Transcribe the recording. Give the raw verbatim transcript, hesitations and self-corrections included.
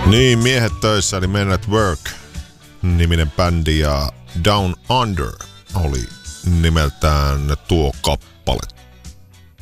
Niin, miehet töissä eli Men at Work niminen bändi ja Down Under oli nimeltään tuo kappale